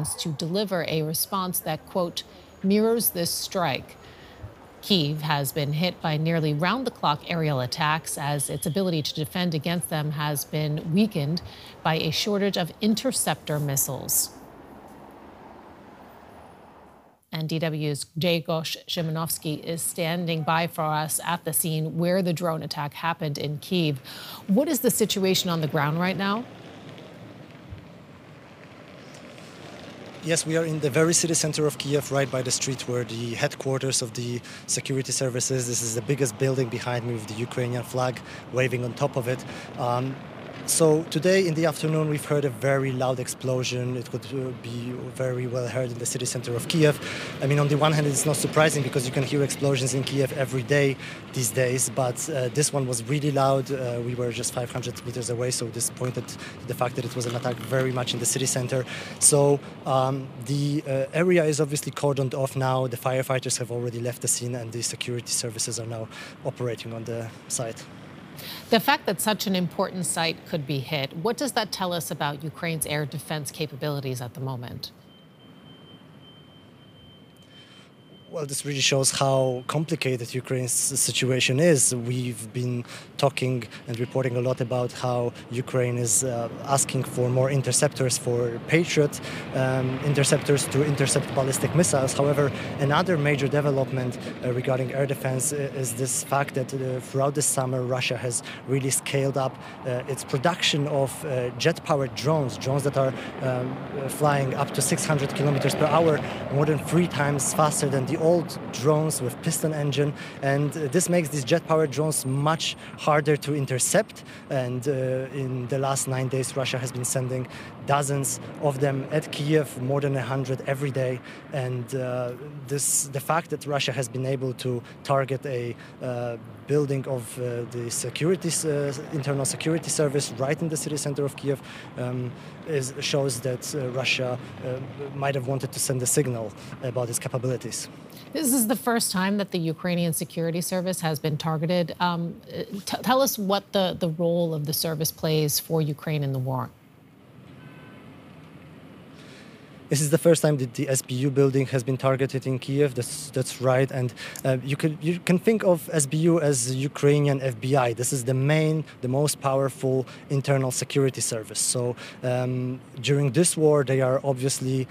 plans to deliver a response that, quote, mirrors this strike. Kyiv has been hit by nearly round-the-clock aerial attacks as its ability to defend against them has been weakened by a shortage of interceptor missiles. And DW's Grzegorz Szymanowski is standing by for us at the scene where the drone attack happened in Kyiv. What is the situation on the ground right now? Yes, we are in the very city center of Kiev, right by the street where the headquarters of the security services. This is the biggest building behind me with the Ukrainian flag waving on top of it. So today in the afternoon we've heard a very loud explosion. It could be very well heard in the city center of Kiev. I mean, on the one hand it's not surprising because you can hear explosions in Kiev every day these days, but this one was really loud. We were just 500 meters away, so this pointed to the fact that it was an attack very much in the city center. So the area is obviously cordoned off now. The firefighters have already left the scene and the security services are now operating on the site. The fact that such an important site could be hit, what does that tell us about Ukraine's air defense capabilities at the moment? Well, this really shows how complicated Ukraine's situation is. We've been talking and reporting a lot about how Ukraine is asking for more interceptors for Patriot interceptors to intercept ballistic missiles. However, another major development regarding air defense is this fact that throughout the summer, Russia has really scaled up its production of jet-powered drones that are flying up to 600 kilometers per hour, more than 3 times faster than the old drones with piston engine, and this makes these jet-powered drones much harder to intercept. And in the last 9 days, Russia has been sending dozens of them at Kiev, more than 100 every day. And the fact that Russia has been able to target a building of the internal security service right in the city center of Kiev shows that Russia might have wanted to send a signal about its capabilities. This is the first time that the Ukrainian security service has been targeted. Tell us what the role of the service plays for Ukraine in the war. This is the first time that the SBU building has been targeted in Kiev. That's right, and you can think of SBU as Ukrainian FBI. This is the most powerful internal security service. So during this war, they are obviously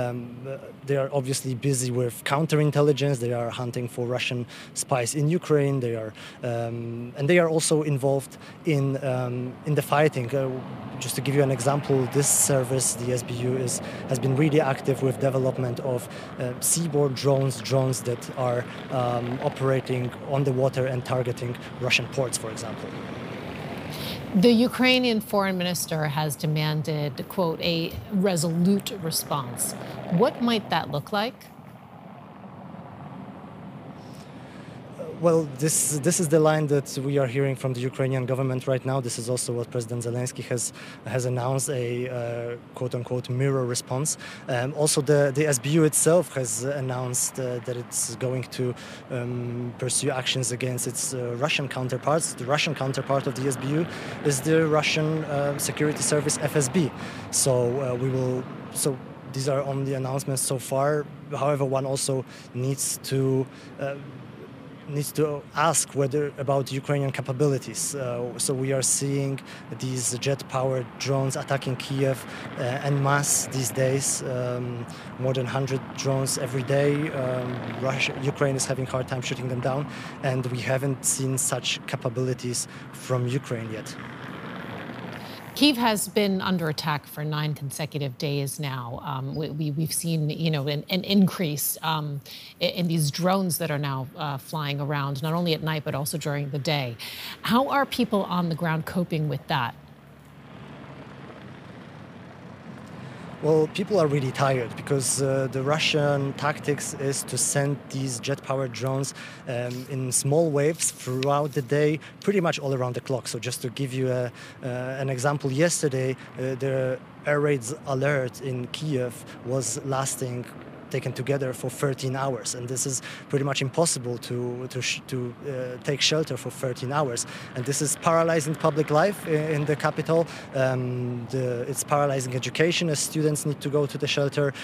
busy with counterintelligence. They are hunting for Russian spies in Ukraine. And they are also involved in the fighting. Just to give you an example, this service, the SBU, has been really active with development of seaborne drones that are operating on the water and targeting Russian ports, for example. The Ukrainian foreign minister has demanded, quote, a resolute response. What might that look like? Well, this is the line that we are hearing from the Ukrainian government right now. This is also what President Zelensky has announced, a quote-unquote mirror response. Also, the SBU itself has announced that it's going to pursue actions against its Russian counterparts. The Russian counterpart of the SBU is the Russian security service FSB. So these are only announcements so far. However, one also needs to ask about Ukrainian capabilities. So we are seeing these jet-powered drones attacking Kiev en masse these days. More than 100 drones every day. Ukraine is having a hard time shooting them down, and we haven't seen such capabilities from Ukraine yet. Kyiv has been under attack for 9 consecutive days now. We've seen, an increase in these drones that are now flying around, not only at night, but also during the day. How are people on the ground coping with that? Well, people are really tired because the Russian tactics is to send these jet-powered drones in small waves throughout the day, pretty much all around the clock. So just to give you an example, yesterday the air raids alert in Kiev was taken together for 13 hours, and this is pretty much impossible to take shelter for 13 hours, and this is paralyzing public life in the capital. It's paralyzing education as students need to go to the shelter.